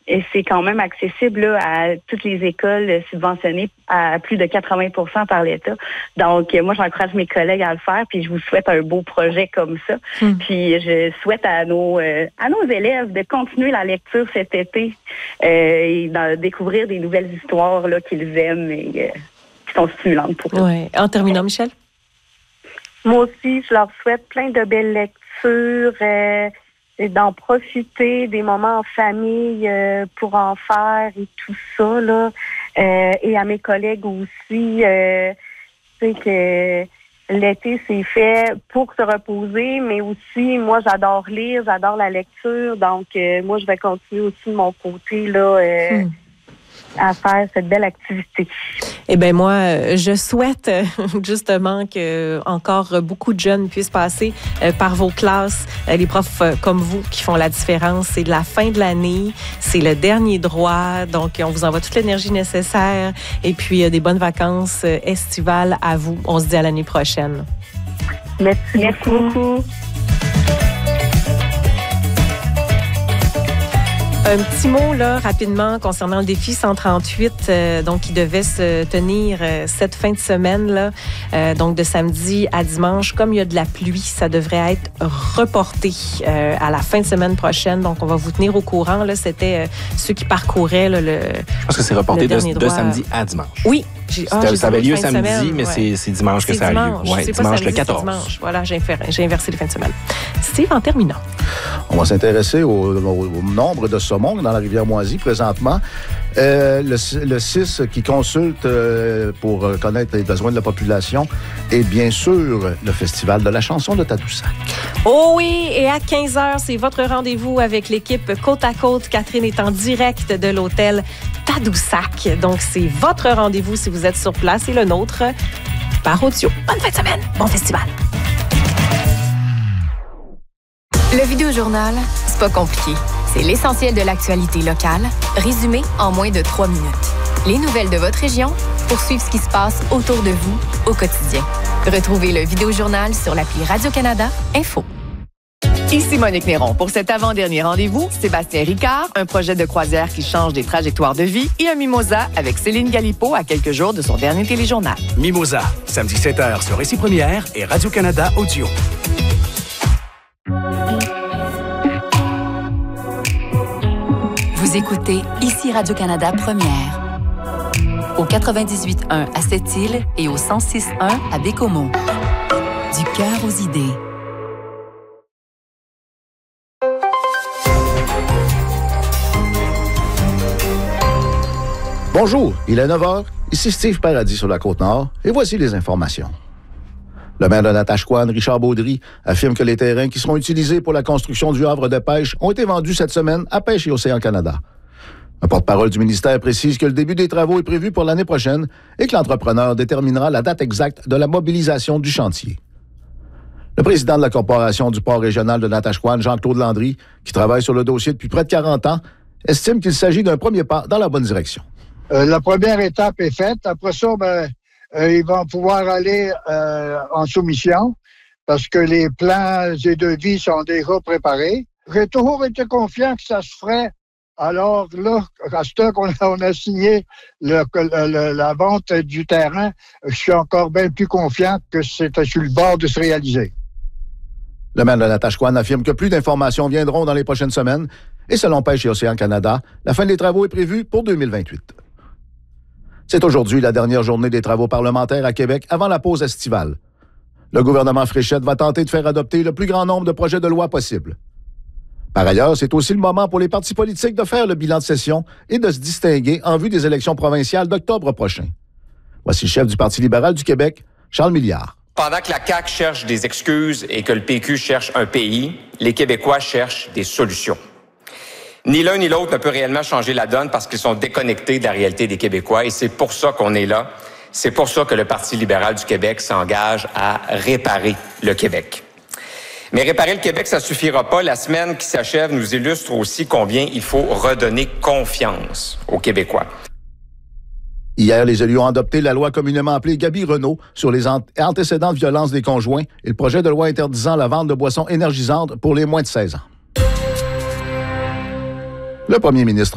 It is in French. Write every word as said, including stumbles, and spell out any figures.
et c'est quand même accessible là, à toutes les écoles subventionnées à plus de quatre-vingts pour cent par l'État. Donc, moi, j'encourage mes collègues à le faire, puis je vous souhaite un beau projet comme ça. Mm. Puis, je souhaite à nos euh, à nos élèves de continuer la lecture cet été euh, et de découvrir des nouvelles histoires là, qu'ils aiment et euh, qui sont stimulantes pour eux. Ouais. En terminant, Michel? Moi aussi, je leur souhaite plein de belles lectures, euh, et d'en profiter, des moments en famille euh, pour en faire et tout ça, là. Euh, et à mes collègues aussi, euh, tu sais que l'été, c'est fait pour se reposer, mais aussi, moi, j'adore lire, j'adore la lecture, donc euh, moi, je vais continuer aussi de mon côté, là, euh, hmm. à faire cette belle activité. Eh bien, moi, je souhaite justement que encore beaucoup de jeunes puissent passer par vos classes. Les profs comme vous qui font la différence. C'est la fin de l'année, c'est le dernier droit. Donc, on vous envoie toute l'énergie nécessaire et puis des bonnes vacances estivales à vous. On se dit à l'année prochaine. Merci, Merci beaucoup. Un petit mot là rapidement concernant le défi cent trente-huit, euh, donc qui devait se tenir euh, cette fin de semaine là, euh, donc de samedi à dimanche. Comme il y a de la pluie, ça devrait être reporté euh, à la fin de semaine prochaine. Donc on va vous tenir au courant. Là, c'était euh, ceux qui parcouraient là, le. Je pense que c'est reporté de, de samedi à dimanche. Oui. J'ai, oh, j'ai ça avait lieu samedi, semaine, mais ouais. c'est, c'est dimanche c'est que ça dimanche. a lieu. Ouais, c'est dimanche samedi, le quatorze. Dimanche. Voilà, j'ai, infer- j'ai inversé les fins de semaine. Steve, en terminant. On va s'intéresser au, au, au nombre de saumons dans la rivière Moisy présentement. Euh, le, le C I S qui consulte euh, pour connaître les besoins de la population et bien sûr le Festival de la chanson de Tadoussac. Oh oui, et à quinze heures, c'est votre rendez-vous avec l'équipe Côte à Côte. Catherine est en direct de l'hôtel Tadoussac. Donc, c'est votre rendez-vous si vous êtes sur place et le nôtre par audio. Bonne fin de semaine, bon festival. Le Vidéojournal, c'est pas compliqué. C'est l'essentiel de l'actualité locale, résumé en moins de trois minutes. Les nouvelles de votre région pour suivre ce qui se passe autour de vous au quotidien. Retrouvez le Vidéojournal sur l'appli Radio-Canada Info. Ici Monique Néron. Pour cet avant-dernier rendez-vous, Sébastien Ricard, un projet de croisière qui change des trajectoires de vie et un mimosa avec Céline Galipo à quelques jours de son dernier téléjournal. Mimosa, samedi sept heures sur Récit Première et Radio-Canada Audio. Vous écoutez Ici Radio-Canada Première. Au quatre-vingt-dix-huit point un à Sept-Îles et au cent six point un à Bécomo. Du cœur aux idées. Bonjour, il est neuf heures, ici Steve Paradis sur la Côte-Nord, et voici les informations. Le maire de Natashquan, Richard Baudry, affirme que les terrains qui seront utilisés pour la construction du havre de pêche ont été vendus cette semaine à Pêche et Océan Canada. Un porte-parole du ministère précise que le début des travaux est prévu pour l'année prochaine et que l'entrepreneur déterminera la date exacte de la mobilisation du chantier. Le président de la Corporation du port régional de Natashquan, Jean-Claude Landry, qui travaille sur le dossier depuis près de quarante ans, estime qu'il s'agit d'un premier pas dans la bonne direction. Euh, la première étape est faite. Après ça, ben, euh, ils vont pouvoir aller euh, en soumission parce que les plans et devis sont déjà préparés. J'ai toujours été confiant que ça se ferait. Alors là, à ce temps qu'on a, on a signé le, le, la vente du terrain, je suis encore bien plus confiant que c'est sur le bord de se réaliser. Le maire de Natashquan affirme que plus d'informations viendront dans les prochaines semaines et selon Pêche et Océan Canada, la fin des travaux est prévue pour deux mille vingt-huit. C'est aujourd'hui la dernière journée des travaux parlementaires à Québec avant la pause estivale. Le gouvernement Fréchette va tenter de faire adopter le plus grand nombre de projets de loi possible. Par ailleurs, c'est aussi le moment pour les partis politiques de faire le bilan de session et de se distinguer en vue des élections provinciales d'octobre prochain. Voici le chef du Parti libéral du Québec, Charles Milliard. Pendant que la C A Q cherche des excuses et que le P Q cherche un pays, les Québécois cherchent des solutions. Ni l'un ni l'autre ne peut réellement changer la donne parce qu'ils sont déconnectés de la réalité des Québécois et c'est pour ça qu'on est là. C'est pour ça que le Parti libéral du Québec s'engage à réparer le Québec. Mais réparer le Québec, ça ne suffira pas. La semaine qui s'achève nous illustre aussi combien il faut redonner confiance aux Québécois. Hier, les élus ont adopté la loi communément appelée Gabi-Renault sur les antécédents de violence des conjoints et le projet de loi interdisant la vente de boissons énergisantes pour les moins de seize ans. Le premier ministre